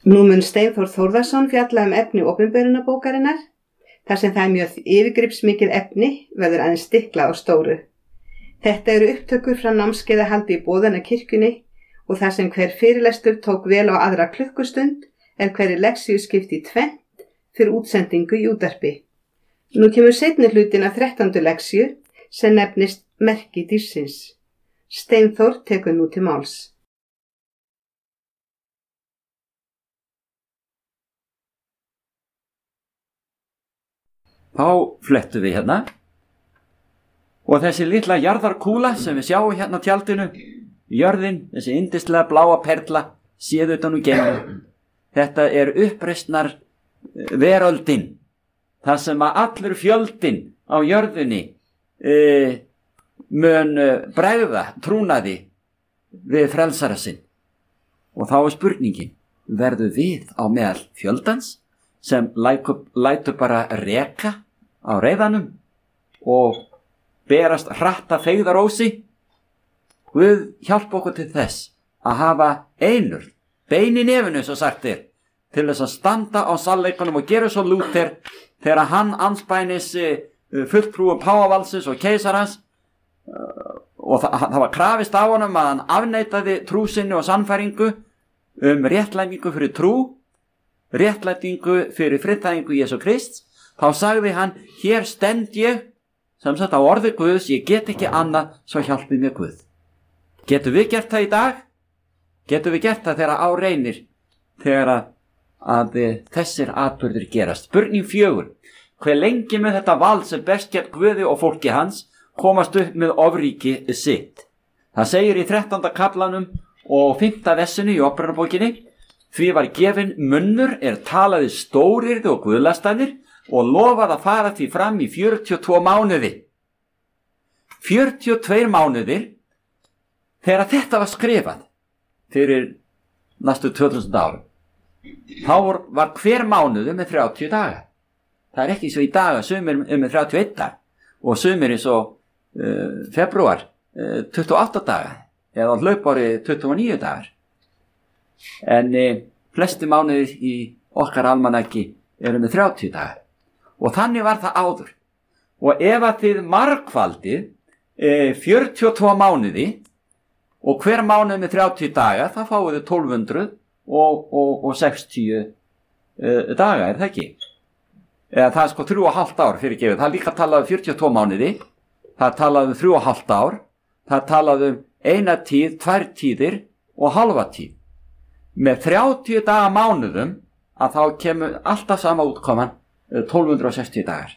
Nú mun Steinþór Þórðarson fjalla efni opinberunarbókarinnar. Þar sem það mjög yfirgripsmikið efni verður aðeins stiklað á stóru. Þetta eru upptökur frá námskeiðahaldi í Boðanakirkjunni og þar sem hver fyrirlestur tók vel á aðra klukkustund hverri leksíu skipti í tvennt fyrir útsendingu í útvarpi. Nú kemur seinni hlutin af 13. leksíu sem nefnist Merki dýrsins. Steinþór tekur nú til máls. Þá flettum við hérna og þessi litla jarðarkúla sem við sjáum hérna á tjaldinu, jörðin, þessi yndislega bláa perla, séð utan úr geimnum. Þetta uppreisnar veröldin, þar sem að allur fjöldin á jörðinni mun bregða trúnaði við frelsara sinn. Og þá spurningin, verður við á meðal fjöldans sem lætur bara reka á reiðanum og berast hratta feigðarósi? Guð hjálpa okkur til þess að hafa einur, bein í nefinu svo sagt til þess að standa á sannleikanum og gera svo Lúther þegar hann andspænis fulltrúum páfavaldsins og keisarans og það var krafist af honum að hann afneitaði trú sinni og sannfæringu réttlætingu fyrir trú, réttlætingu fyrir friðþægingu Jesú Krists. Þá sagði hann, hér stend ég, sem sagt á orði Guðs, ég get ekki annað, svo hjálpi mér Guð. Getum við gert það í dag? Getum við gert það þegar á reynir, þegar að þessir atburðir gerast? Spurning 4. Hve lengi með þetta vald sem best gegn Guði og fólki hans komast upp með ofríki sitt? Það segir í 13. kaflanum og 5. vessinu í Opinberunarbókinni, því var gefinn munnur talaði stórirði og guðlastanir og lofað að fara því fram í 42 mánuði. 42 mánuðir þegar þetta var skrifað fyrir næstu 2000 árum. Þá var hver mánuðu með 30 daga. Það ekki svo í dag að sumir með 31 dag og sumir eins og febrúar 28 daga eða hlaupári 29 dagar. En flesti mánuðir í okkar almanaki eru með 30 dagar. Og þannig var það áður. Og ef að þið margfaldið 42 mánuði og hver mánuð með 30 daga, þá fáið þið 1260 daga, það ekki? Eða það 3,5 ár fyrir gefið. Það líka talaði 42 mánuði, það talaði 3,5 ár, það talaði eina tíð, 2 tíðir og halva tíð. Með 30 daga mánuðum að þá kemur alltaf sama útkoman 1260 dagar.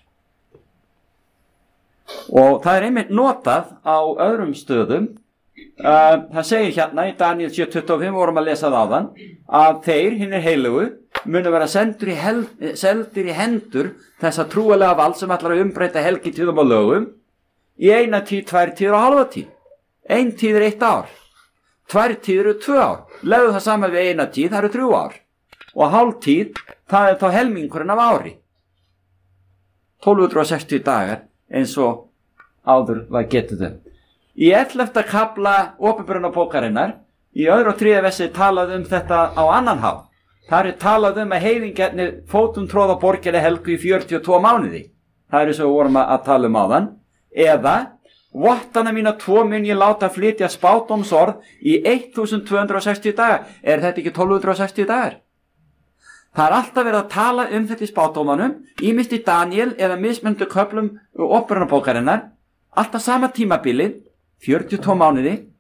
Og það einmitt notað á öðrum stöðum. Það segir hérna í Daniel 7:25, vorum að lesa það áðan, að þeir, hinir heilugu, munu vera seldir í hendur þessa trúalega vald sem ætlar að umbreyta helgitíðum og lögum í eina tíð, 2 tíðir og halva tíð. 1 tíð 1 ár. 2 tíðir 2 ár. Legðu það saman við eina tíð, það 3 ár. Og hálf tíð, það þá helmingurinn af ári. 1260 dagar eins og áður var getið um. Í 11. kafla Opinberunarbókarinnar, í 2. og 3. vessi talað þetta á annan hátt. Það talað að heiðingarnir fótum tróða borginni Helgu í 42 mánuði. Það svo við vorum að tala áðan. Eða, vottana mína 2 mun ég láta flytja spádómsorð í 1260 daga. Þetta ekki 1260 dagar? Það alltaf verið að tala þetta í spádómanum, ýmist í Daniel eða mismunandi köflum Opinberunarbókarinnar, alltaf sama tímabilið, 42 mánuði,